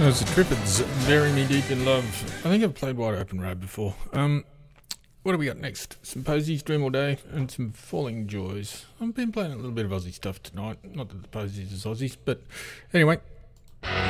That was the Triffids, Bury Me Deep in Love. I think I've played Wide Open Road before. What do we got next? Some Posies, Dream All Day, and some Falling Joys. I've been playing a little bit of Aussie stuff tonight. Not that the Posies is Aussies, but anyway.